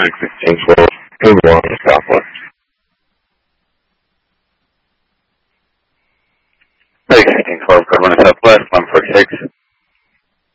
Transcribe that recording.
1612, move along to southwest. 1612, code 1 southwest, 146.